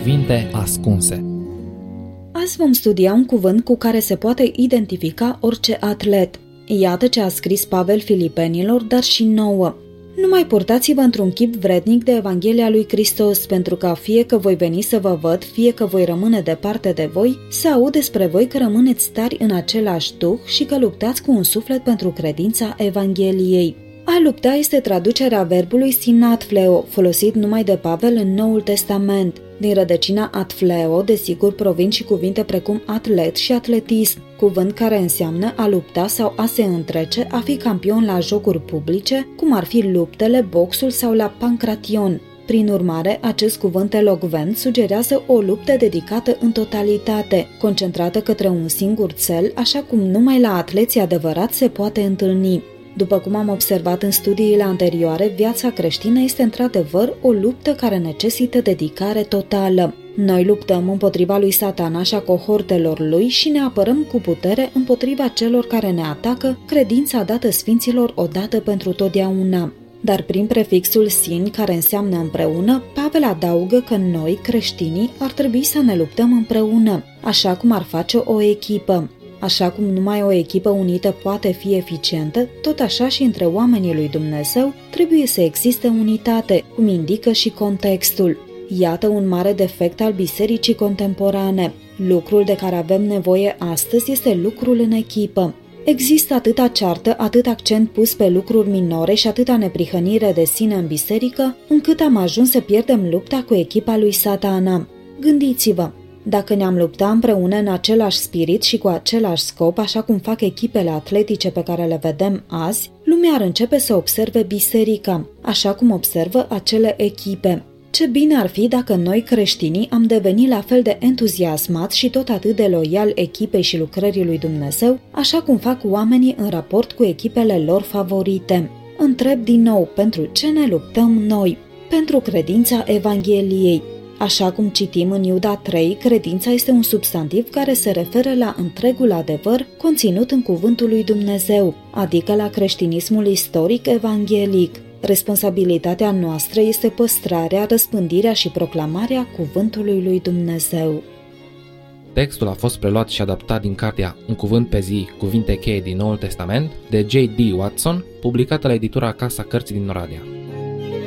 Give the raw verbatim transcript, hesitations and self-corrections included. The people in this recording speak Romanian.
Cuvinte ascunse. Azi vom studia un cuvânt cu care se poate identifica orice atlet. Iată ce a scris Pavel Filipenilor, dar și nouă. Nu mai purtați-vă într-un chip vrednic de Evanghelia lui Hristos, pentru ca fie că voi veni să vă văd, fie că voi rămâne departe de voi, să aud despre voi că rămâneți tari în același duh și că luptați cu un suflet pentru credința Evangheliei. A lupta este traducerea verbului sinatfleo, folosit numai de Pavel în Noul Testament. Din rădăcina atfleo, desigur, provin și cuvinte precum atlet și atletism, cuvânt care înseamnă a lupta sau a se întrece, a fi campion la jocuri publice, cum ar fi luptele, boxul sau la pancration. Prin urmare, acest cuvânt elocvent sugerează o luptă dedicată în totalitate, concentrată către un singur cel, așa cum numai la atleții adevărați se poate întâlni. După cum am observat în studiile anterioare, viața creștină este într-adevăr o luptă care necesită dedicare totală. Noi luptăm împotriva lui Satana și a cohortelor lui și ne apărăm cu putere împotriva celor care ne atacă credința dată sfinților odată pentru totdeauna. Dar prin prefixul sin, care înseamnă împreună, Pavel adaugă că noi, creștinii, ar trebui să ne luptăm împreună, așa cum ar face o echipă. Așa cum numai o echipă unită poate fi eficientă, tot așa și între oamenii lui Dumnezeu trebuie să existe unitate, cum indică și contextul. Iată un mare defect al bisericii contemporane. Lucrul de care avem nevoie astăzi este lucrul în echipă. Există atâta ceartă, atât accent pus pe lucruri minore și atâta neprihănire de sine în biserică, încât am ajuns să pierdem lupta cu echipa lui Satana. Gândiți-vă! Dacă ne-am lupta împreună în același spirit și cu același scop, așa cum fac echipele atletice pe care le vedem azi, lumea ar începe să observe biserica, așa cum observă acele echipe. Ce bine ar fi dacă noi, creștinii, am devenit la fel de entuziasmați și tot atât de loiali echipei și lucrării lui Dumnezeu, așa cum fac oamenii în raport cu echipele lor favorite. Întreb din nou, pentru ce ne luptăm noi? Pentru credința Evangheliei. Așa cum citim în Iuda trei, credința este un substantiv care se referă la întregul adevăr conținut în cuvântul lui Dumnezeu, adică la creștinismul istoric evanghelic. Responsabilitatea noastră este păstrarea, răspândirea și proclamarea cuvântului lui Dumnezeu. Textul a fost preluat și adaptat din cartea Un cuvânt pe zi, cuvinte cheie din Noul Testament, de J D Watson, publicată la editura Casa Cărții din Oradea.